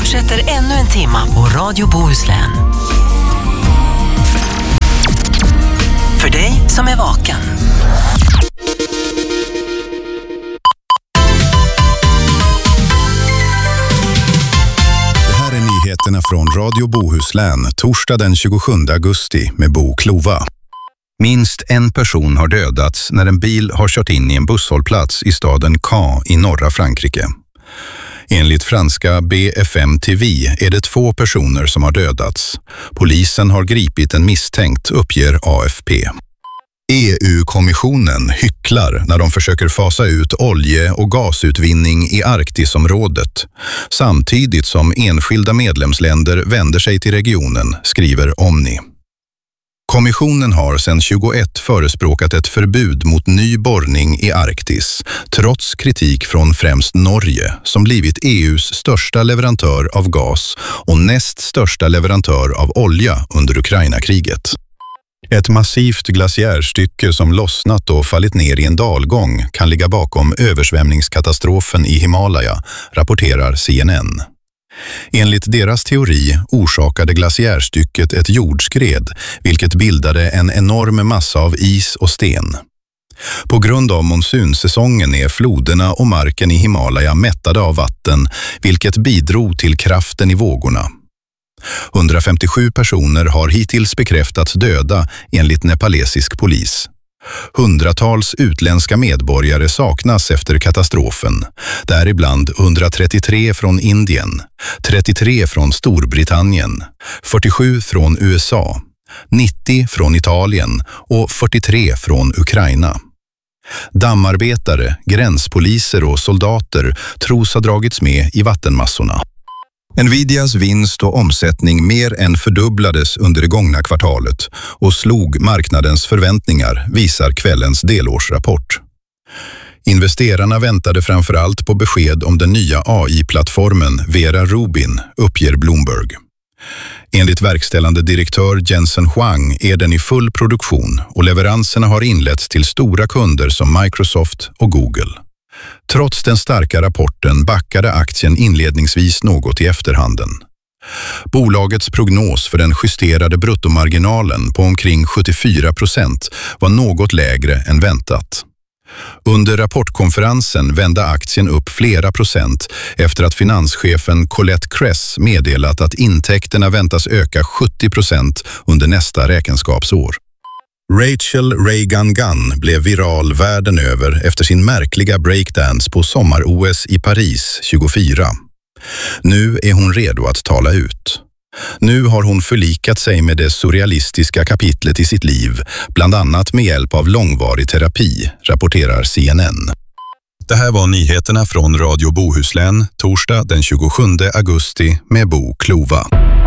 fortsätter ännu en timma på Radio Bohuslän. För dig som är vaken. Det här är nyheterna från Radio Bohuslän, torsdag den 27 augusti med Bo Klova. Minst en person har dödats när en bil har kört in i en busshållplats i staden Caen i norra Frankrike. Enligt franska BFM TV är det 2 personer som har dödats. Polisen har gripit en misstänkt, uppger AFP. EU-kommissionen hycklar när de försöker fasa ut olje- och gasutvinning i Arktisområdet, samtidigt som enskilda medlemsländer vänder sig till regionen, skriver Omni. Kommissionen har sedan 2021 förespråkat ett förbud mot ny borrning i Arktis, trots kritik från främst Norge, som blivit EUs största leverantör av gas och näst största leverantör av olja under Ukraina-kriget. Ett massivt glaciärstycke som lossnat och fallit ner i en dalgång kan ligga bakom översvämningskatastrofen i Himalaya, rapporterar CNN. Enligt deras teori orsakade glaciärstycket ett jordskred, vilket bildade en enorm massa av is och sten. På grund av monsunsäsongen är floderna och marken i Himalaya mättade av vatten, vilket bidrog till kraften i vågorna. 157 personer har hittills bekräftats döda enligt nepalesisk polis. Hundratals utländska medborgare saknas efter katastrofen, däribland 133 från Indien, 33 från Storbritannien, 47 från USA, 90 från Italien och 43 från Ukraina. Dammarbetare, gränspoliser och soldater tros ha dragits med i vattenmassorna. Nvidias vinst och omsättning mer än fördubblades under det gångna kvartalet och slog marknadens förväntningar, visar kvällens delårsrapport. Investerarna väntade framförallt på besked om den nya AI-plattformen Vera Rubin, uppger Bloomberg. Enligt verkställande direktör Jensen Huang är den i full produktion och leveranserna har inletts till stora kunder som Microsoft och Google. Trots den starka rapporten backade aktien inledningsvis något i efterhanden. Bolagets prognos för den justerade bruttomarginalen på omkring 74% var något lägre än väntat. Under rapportkonferensen vände aktien upp flera procent efter att finanschefen Colette Kress meddelat att intäkterna väntas öka 70% under nästa räkenskapsår. Rachel Reagan Gunn blev viral världen över efter sin märkliga breakdance på sommar-OS i Paris 24. Nu är hon redo att tala ut. Nu har hon förlikat sig med det surrealistiska kapitlet i sitt liv, bland annat med hjälp av långvarig terapi, rapporterar CNN. Det här var nyheterna från Radio Bohuslän, torsdag den 27 augusti med Bo Klova.